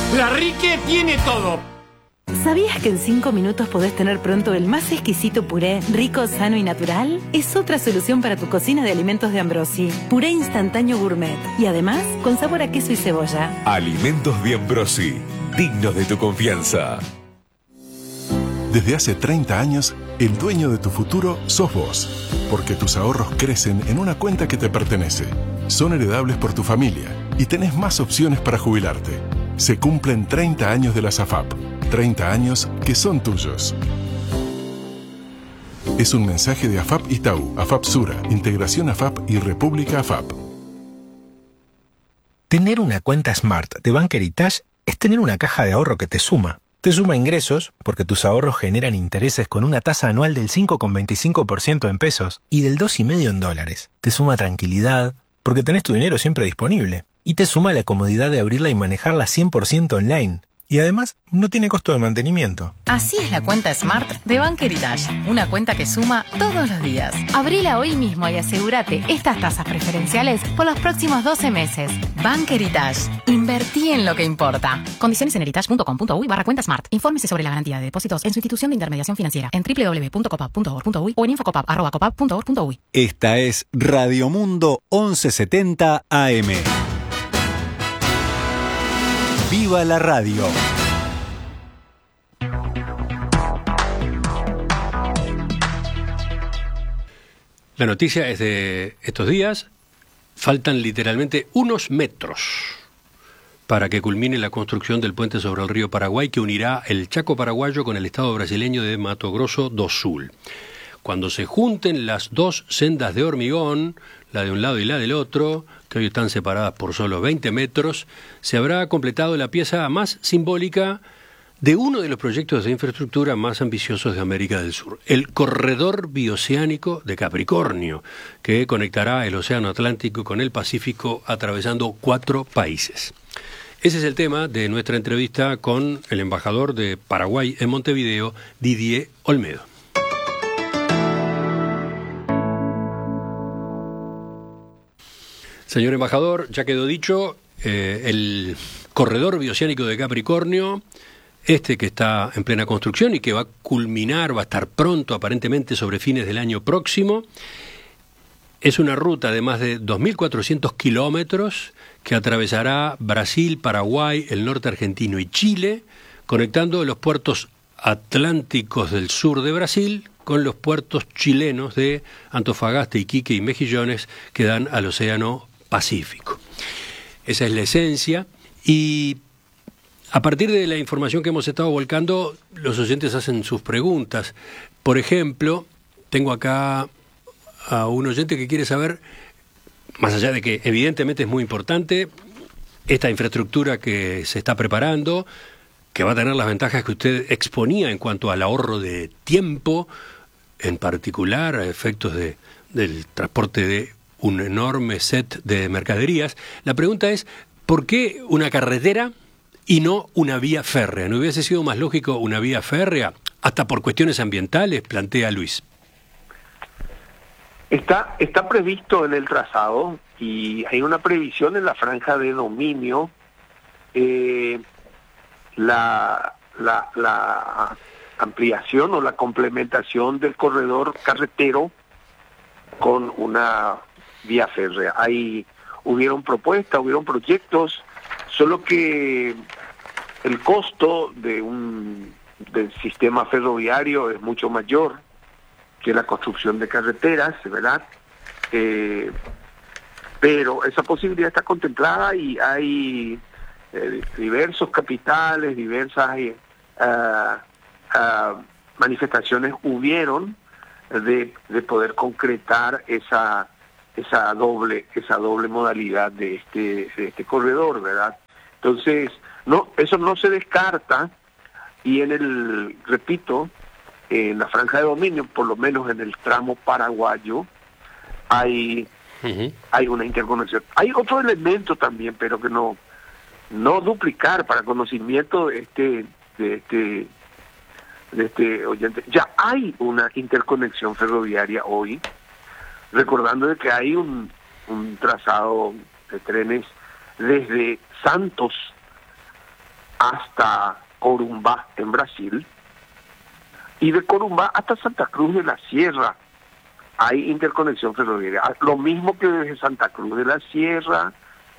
La Rique tiene todo. ¿Sabías que en 5 minutos podés tener pronto el más exquisito puré, rico, sano y natural? Es otra solución para tu cocina de alimentos de Ambrosi. Puré instantáneo gourmet. Y además, con sabor a queso y cebolla. Alimentos de Ambrosi. Dignos de tu confianza. Desde hace 30 años, el dueño de tu futuro sos vos. Porque tus ahorros crecen en una cuenta que te pertenece. Son heredables por tu familia. Y tenés más opciones para jubilarte. Se cumplen 30 años de la SAFAP. 30 años que son tuyos. Es un mensaje de AFAP Itaú, AFAP Sura, Integración AFAP y República AFAP. Tener una cuenta Smart de Bank Heritage es tener una caja de ahorro que te suma. Te suma ingresos, porque tus ahorros generan intereses con una tasa anual del 5,25% en pesos y del 2,5% en dólares. Te suma tranquilidad, porque tenés tu dinero siempre disponible. Y te suma la comodidad de abrirla y manejarla 100% online. Y además, no tiene costo de mantenimiento. Así es la cuenta Smart de Bank Heritage. Una cuenta que suma todos los días. Abrila hoy mismo y asegúrate estas tasas preferenciales por los próximos 12 meses. Bank Heritage. Invertí en lo que importa. Condiciones en heritage.com.uy/cuenta Smart. Infórmese sobre la garantía de depósitos en su institución de intermediación financiera en www.copap.org.uy o en infocopap@copap.org.uy. Esta es Radio Mundo 1170 AM. ¡Viva la radio! La noticia es de estos días. Faltan literalmente unos metros para que culmine la construcción del puente sobre el río Paraguay que unirá el Chaco paraguayo con el estado brasileño de Mato Grosso do Sul. Cuando se junten las dos sendas de hormigón, la de un lado y la del otro, que hoy están separadas por solo 20 metros, se habrá completado la pieza más simbólica de uno de los proyectos de infraestructura más ambiciosos de América del Sur, el Corredor Bioceánico de Capricornio, que conectará el Océano Atlántico con el Pacífico atravesando 4 países. Ese es el tema de nuestra entrevista con el embajador de Paraguay en Montevideo, Didier Olmedo. Señor embajador, ya quedó dicho, el Corredor Bioceánico de Capricornio, que está en plena construcción y que va a culminar, va a estar pronto aparentemente sobre fines del año próximo, es una ruta de más de 2.400 kilómetros que atravesará Brasil, Paraguay, el norte argentino y Chile, conectando los puertos atlánticos del sur de Brasil con los puertos chilenos de Antofagasta, Iquique y Mejillones que dan al Océano Pacífico. Esa es la esencia y a partir de la información que hemos estado volcando, los oyentes hacen sus preguntas. Por ejemplo, tengo acá a un oyente que quiere saber, más allá de que evidentemente es muy importante, esta infraestructura que se está preparando, que va a tener las ventajas que usted exponía en cuanto al ahorro de tiempo, en particular a efectos del transporte de un enorme set de mercaderías. La pregunta es, ¿por qué una carretera y no una vía férrea? ¿No hubiese sido más lógico una vía férrea? Hasta por cuestiones ambientales, plantea Luis. Está previsto en el trazado y hay una previsión en la franja de dominio. La ampliación o la complementación del corredor carretero con una vía férrea. Hubieron propuestas, hubieron proyectos, solo que el costo del sistema ferroviario es mucho mayor que la construcción de carreteras, ¿verdad? Pero esa posibilidad está contemplada y hay diversos capitales, diversas manifestaciones hubieron de poder concretar esa doble modalidad de este corredor, ¿verdad? Entonces, eso no se descarta y repito, en la franja de dominio, por lo menos en el tramo paraguayo, hay una interconexión. Hay otro elemento también, pero que no duplicar para conocimiento de este oyente. Ya hay una interconexión ferroviaria hoy, recordando de que hay un trazado de trenes desde Santos hasta Corumbá en Brasil, y de Corumbá hasta Santa Cruz de la Sierra hay interconexión ferroviaria. Lo mismo que desde Santa Cruz de la Sierra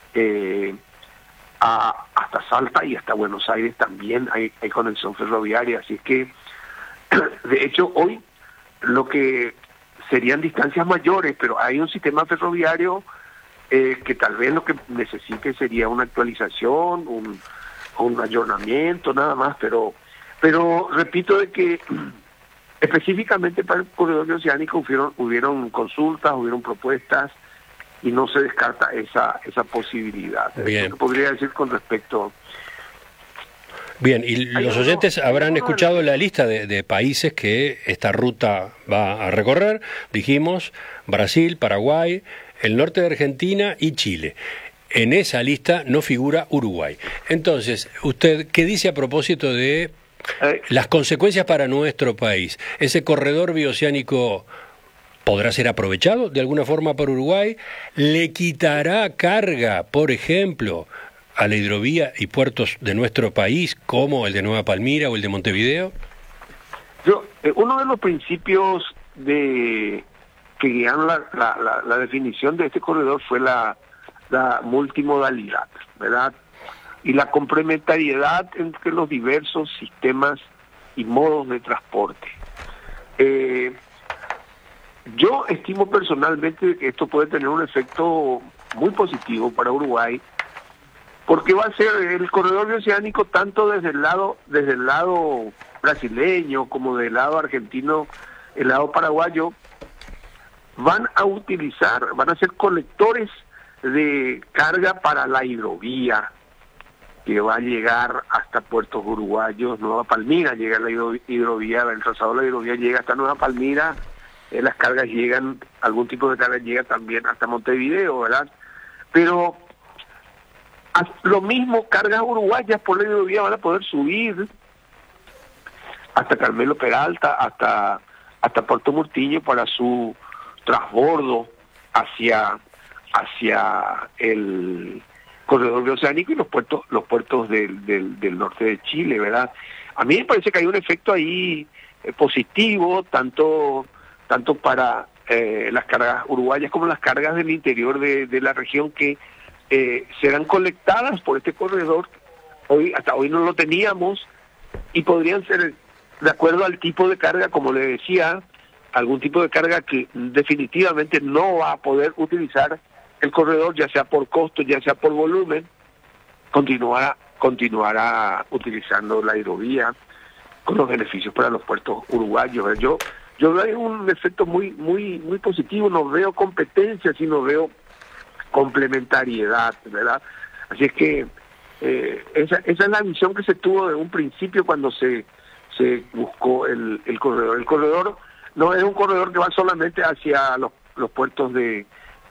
hasta Salta y hasta Buenos Aires también hay conexión ferroviaria. Así es que, de hecho, hoy lo que serían distancias mayores, pero hay un sistema ferroviario que tal vez lo que necesite sería una actualización, un ayornamiento, nada más, pero repito de que específicamente para el corredor bioceánico hubieron consultas, hubieron propuestas, y no se descarta esa posibilidad. Bien. Podría decir con respecto. Bien, y los oyentes habrán escuchado la lista de países que esta ruta va a recorrer. Dijimos Brasil, Paraguay, el norte de Argentina y Chile. En esa lista no figura Uruguay. Entonces, ¿usted qué dice a propósito de las consecuencias para nuestro país? ¿Ese corredor bioceánico podrá ser aprovechado de alguna forma por Uruguay? ¿Le quitará carga, por ejemplo, a la hidrovía y puertos de nuestro país, como el de Nueva Palmira o el de Montevideo? Uno de los principios que guiaron la definición de este corredor fue la multimodalidad, ¿verdad? Y la complementariedad entre los diversos sistemas y modos de transporte. Yo estimo personalmente que esto puede tener un efecto muy positivo para Uruguay, porque va a ser el corredor bioceánico tanto desde el lado brasileño como del lado argentino, el lado paraguayo, van a ser colectores de carga para la hidrovía, que va a llegar hasta puertos uruguayos. Nueva Palmira llega a la hidrovía, el trazado de la hidrovía llega hasta Nueva Palmira, las cargas llegan, algún tipo de carga llega también hasta Montevideo, ¿verdad? Pero lo mismo, cargas uruguayas por la hidrovía van a poder subir hasta Carmelo Peralta, hasta Puerto Murtillo para su transbordo hacia el corredor bioceánico y los puertos del norte de Chile, ¿verdad? A mí me parece que hay un efecto ahí positivo, tanto para las cargas uruguayas como las cargas del interior de la región, que serán colectadas por este corredor. Hasta hoy no lo teníamos, y podrían ser, de acuerdo al tipo de carga, como le decía, algún tipo de carga que definitivamente no va a poder utilizar el corredor, ya sea por costo, ya sea por volumen, continuará utilizando la hidrovía con los beneficios para los puertos uruguayos. Yo veo un efecto muy positivo, no veo competencia, sino veo complementariedad, ¿verdad? Así es que esa es la visión que se tuvo de un principio cuando se buscó el corredor. El corredor no es un corredor que va solamente hacia los puertos de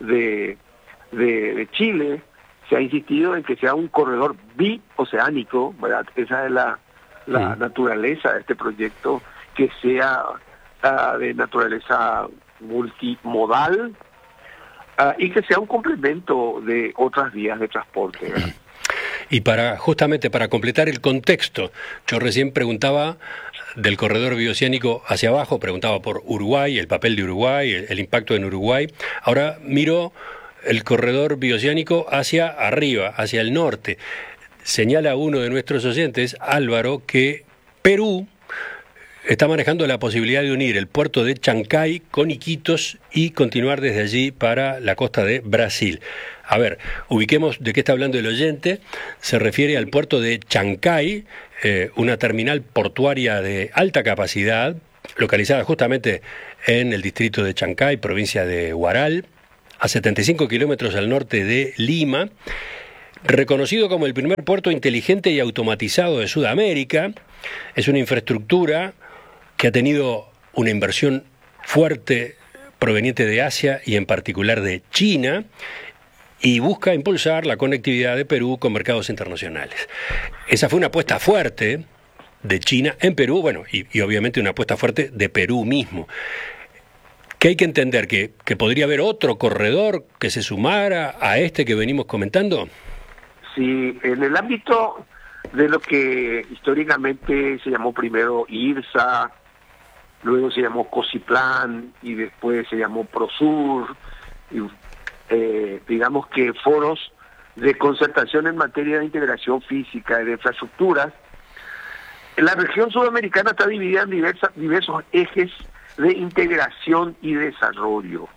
Chile. Se ha insistido en que sea un corredor bioceánico, ¿verdad? Esa es la naturaleza de este proyecto, que sea de naturaleza multimodal y que sea un complemento de otras vías de transporte, ¿verdad? Y justamente para completar el contexto, yo recién preguntaba del corredor bioceánico hacia abajo, preguntaba por Uruguay, el papel de Uruguay, el impacto en Uruguay. Ahora miro el corredor bioceánico hacia arriba, hacia el norte. Señala uno de nuestros oyentes, Álvaro, que Perú está manejando la posibilidad de unir el puerto de Chancay con Iquitos y continuar desde allí para la costa de Brasil. A ver, ubiquemos de qué está hablando el oyente. Se refiere al puerto de Chancay, una terminal portuaria de alta capacidad, localizada justamente en el distrito de Chancay, provincia de Huaral, a 75 kilómetros al norte de Lima, reconocido como el primer puerto inteligente y automatizado de Sudamérica. Es una infraestructura que ha tenido una inversión fuerte proveniente de Asia y en particular de China, y busca impulsar la conectividad de Perú con mercados internacionales. Esa fue una apuesta fuerte de China en Perú, bueno, y obviamente una apuesta fuerte de Perú mismo. Que hay que entender que podría haber otro corredor que se sumara a este que venimos comentando. Sí, en el ámbito de lo que históricamente se llamó primero IRSA, luego se llamó COSIPLAN y después se llamó PROSUR, y, digamos que foros de concertación en materia de integración física y de infraestructuras. La región sudamericana está dividida en diversos ejes de integración y desarrollo.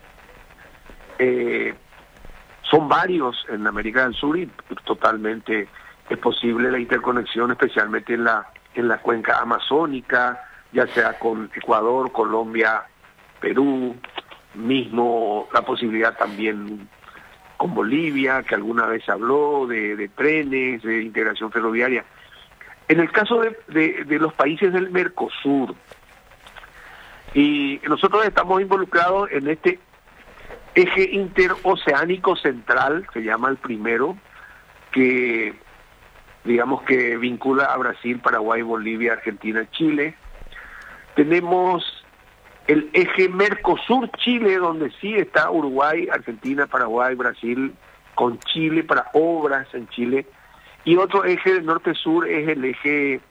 Son varios en América del Sur y totalmente es posible la interconexión, especialmente en la cuenca amazónica, ya sea con Ecuador, Colombia, Perú, mismo la posibilidad también con Bolivia, que alguna vez se habló de trenes, de integración ferroviaria. En el caso de los países del Mercosur, y nosotros estamos involucrados en este eje interoceánico central, se llama el primero, que digamos que vincula a Brasil, Paraguay, Bolivia, Argentina, Chile. Tenemos el eje Mercosur-Chile, donde sí está Uruguay, Argentina, Paraguay, Brasil, con Chile para obras en Chile. Y otro eje del norte-sur es el eje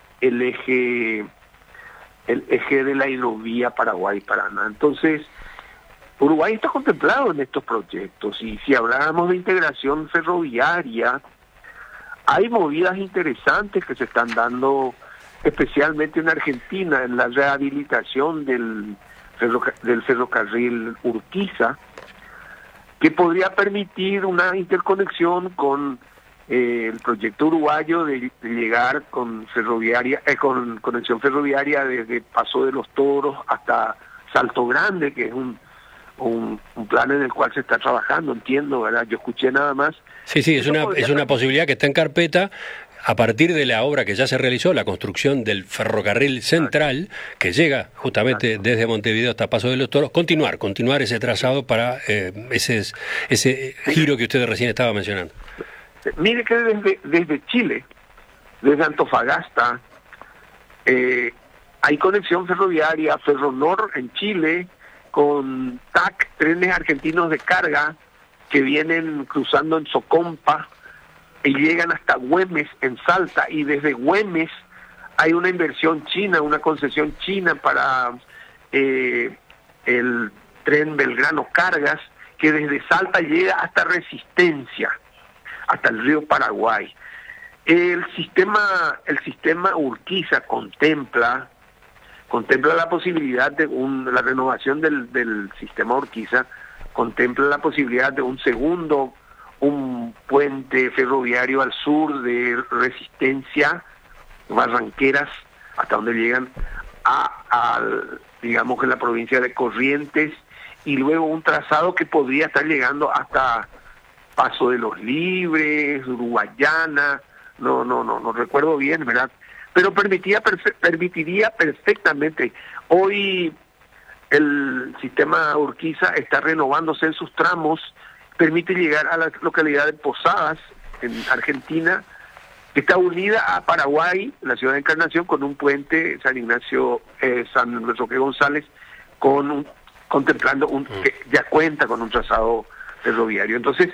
de la hidrovía Paraguay-Paraná. Entonces, Uruguay está contemplado en estos proyectos, y si habláramos de integración ferroviaria, hay movidas interesantes que se están dando, especialmente en Argentina, en la rehabilitación del ferrocarril Urquiza, que podría permitir una interconexión con el proyecto uruguayo de llegar con conexión ferroviaria desde Paso de los Toros hasta Salto Grande, que es un plan en el cual se está trabajando, entiendo, ¿verdad? Yo escuché nada más. Sí, es una posibilidad que está en carpeta a partir de la obra que ya se realizó, la construcción del ferrocarril central, que llega justamente desde Montevideo hasta Paso de los Toros, continuar ese trazado para ese giro que usted recién estaba mencionando. Mire que desde Chile, desde Antofagasta, hay conexión ferroviaria, Ferronor en Chile, con TAC, trenes argentinos de carga, que vienen cruzando en Socompa y llegan hasta Güemes, en Salta, y desde Güemes hay una inversión china, una concesión china para el tren Belgrano Cargas, que desde Salta llega hasta Resistencia, hasta el río Paraguay. El sistema Urquiza contempla la posibilidad de la renovación del sistema Urquiza, contempla la posibilidad de un puente ferroviario al sur de Resistencia, Barranqueras, hasta donde llegan digamos, en la provincia de Corrientes, y luego un trazado que podría estar llegando hasta Paso de los Libres, Uruguayana, no recuerdo bien, ¿verdad? Pero permitiría perfectamente. Hoy el sistema Urquiza está renovándose en sus tramos, permite llegar a la localidad de Posadas, en Argentina, que está unida a Paraguay, la ciudad de Encarnación, con un puente, San Roque González, contemplando que ya cuenta con un trazado ferroviario. Entonces,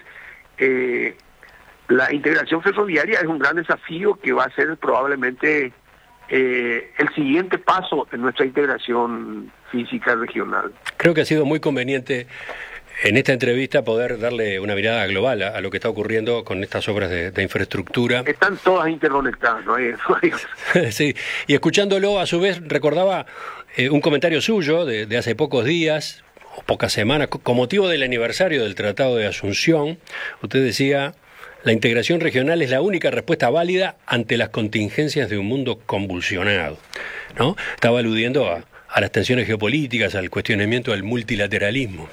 la integración ferroviaria es un gran desafío que va a ser probablemente el siguiente paso en nuestra integración física regional. Creo que ha sido muy conveniente en esta entrevista poder darle una mirada global a lo que está ocurriendo con estas obras de infraestructura. Están todas interconectadas, ¿no? Sí, y escuchándolo, a su vez, recordaba un comentario suyo de hace pocos días, o pocas semanas, con motivo del aniversario del Tratado de Asunción. Usted decía: la integración regional es la única respuesta válida ante las contingencias de un mundo convulsionado, ¿no? Estaba aludiendo a las tensiones geopolíticas, al cuestionamiento del multilateralismo.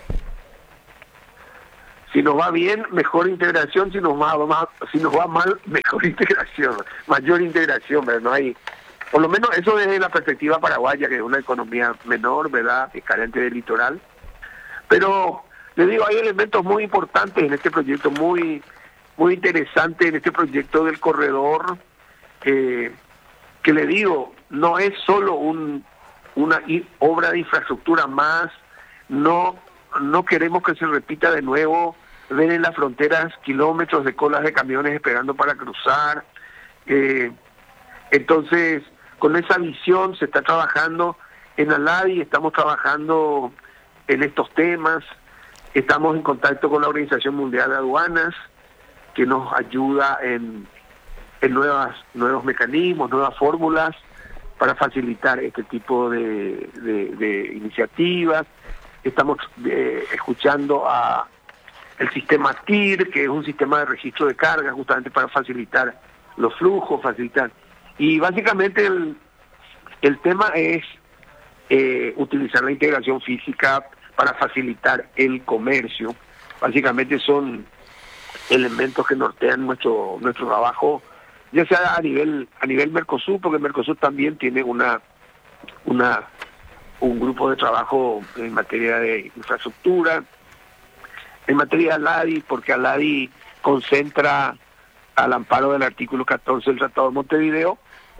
Si nos va bien, mejor integración; si nos va mal, mejor integración, mayor integración, ¿verdad? No hay, por lo menos eso desde la perspectiva paraguaya, que es una economía menor, ¿verdad?, carente de litoral. Pero, le digo, hay elementos muy importantes en este proyecto, muy interesante en este proyecto del corredor, que le digo, no es solo una obra de infraestructura más, no queremos que se repita de nuevo, ver en las fronteras kilómetros de colas de camiones esperando para cruzar, Entonces, con esa visión se está trabajando en ALADI, estamos trabajando en estos temas, estamos en contacto con la Organización Mundial de Aduanas, que nos ayuda en nuevos mecanismos, nuevas fórmulas para facilitar este tipo de iniciativas. Estamos escuchando a el sistema TIR, que es un sistema de registro de carga, justamente para facilitar los flujos, y básicamente el tema es utilizar la integración física para facilitar el comercio. Básicamente son elementos que nortean nuestro trabajo, ya sea a nivel Mercosur, porque Mercosur también tiene un grupo de trabajo en materia de infraestructura, en materia de ALADI, porque ALADI concentra, al amparo del artículo 14 del Tratado de Montevideo,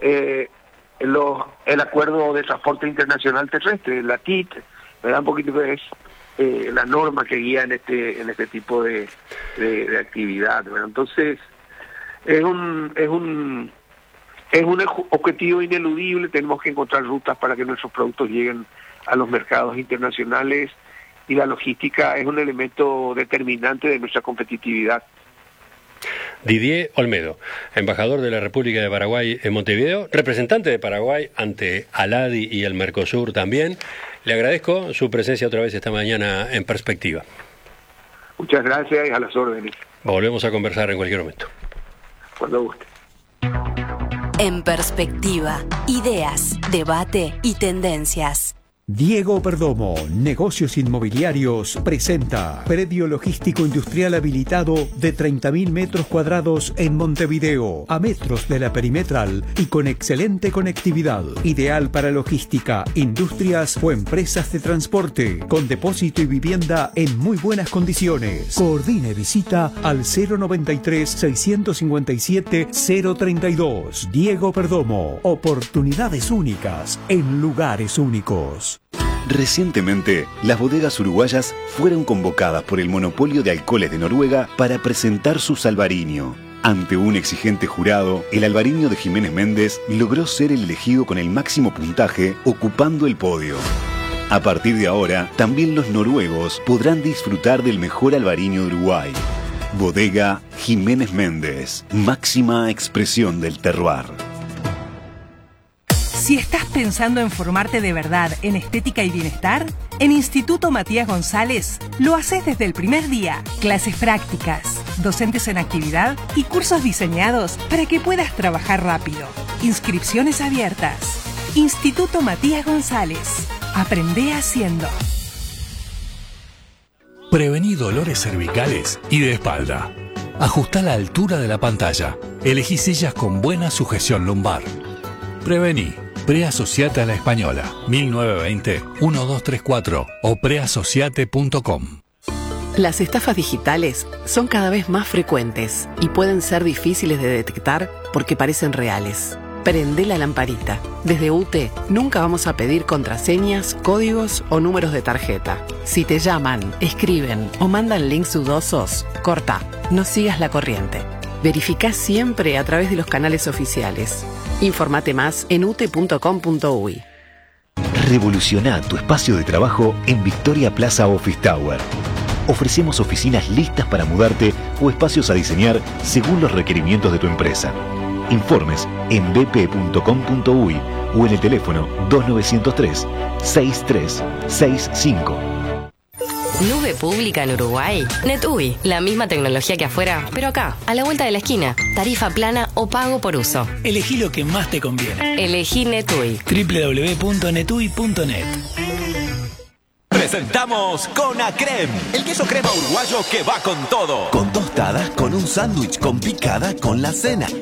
el Acuerdo de Transporte Internacional Terrestre, la TIT, ¿verdad? Un poquito que es la norma que guía en este tipo de actividad, ¿verdad? Entonces, es un objetivo ineludible. Tenemos que encontrar rutas para que nuestros productos lleguen a los mercados internacionales, y la logística es un elemento determinante de nuestra competitividad. Didier Olmedo, embajador de la República de Paraguay en Montevideo, representante de Paraguay ante ALADI y el Mercosur también. Le agradezco su presencia otra vez esta mañana en Perspectiva. Muchas gracias y a las órdenes. Volvemos a conversar en cualquier momento. Cuando guste. En Perspectiva, ideas, debate y tendencias. Diego Perdomo, Negocios Inmobiliarios, presenta predio logístico industrial habilitado de 30.000 metros cuadrados en Montevideo, a metros de la perimetral y con excelente conectividad. Ideal para logística, industrias o empresas de transporte, con depósito y vivienda en muy buenas condiciones. Coordine visita al 093-657-032. Diego Perdomo, oportunidades únicas en lugares únicos. Recientemente, las bodegas uruguayas fueron convocadas por el Monopolio de Alcoholes de Noruega para presentar su Salvarinho. Ante un exigente jurado, el albariño de Jiménez Méndez logró ser el elegido con el máximo puntaje, ocupando el podio. A partir de ahora, también los noruegos podrán disfrutar del mejor albariño de Uruguay. Bodega Jiménez Méndez, máxima expresión del terroir. Si estás pensando en formarte de verdad en estética y bienestar, en Instituto Matías González lo haces desde el primer día. Clases prácticas, docentes en actividad y cursos diseñados para que puedas trabajar rápido. Inscripciones abiertas. Instituto Matías González. Aprende haciendo. Prevení dolores cervicales y de espalda. Ajustá la altura de la pantalla. Elegí sillas con buena sujeción lumbar. Prevení. Preasociate a la Española, 1920-1234 o preasociate.com. Las estafas digitales son cada vez más frecuentes y pueden ser difíciles de detectar porque parecen reales. Prende la lamparita. Desde UTE nunca vamos a pedir contraseñas, códigos o números de tarjeta. Si te llaman, escriben o mandan links dudosos, corta, no sigas la corriente. Verificá siempre a través de los canales oficiales. Infórmate más en ute.com.uy. Revoluciona tu espacio de trabajo en Victoria Plaza Office Tower. Ofrecemos oficinas listas para mudarte o espacios a diseñar según los requerimientos de tu empresa. Informes en bp.com.uy o en el teléfono 2903-6365. Nube pública en Uruguay. NetUI, la misma tecnología que afuera, pero acá, a la vuelta de la esquina. Tarifa plana o pago por uso. Elegí lo que más te conviene. Elegí NetUI. www.netui.net. Presentamos Conacrem, el queso crema uruguayo que va con todo. Con tostadas, con un sándwich, con picada, con la cena.